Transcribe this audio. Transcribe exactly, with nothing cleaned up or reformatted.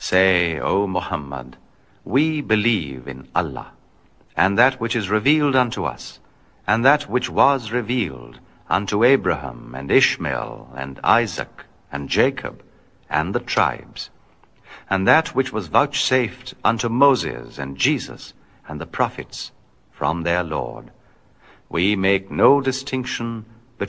Say, O Muhammad, we believe in Allah, and that which is revealed unto us, and that which was revealed unto Abraham and Ishmael and Isaac and Jacob and the tribes, and that which was vouchsafed unto Moses and Jesus and the prophets from their Lord. We make no distinction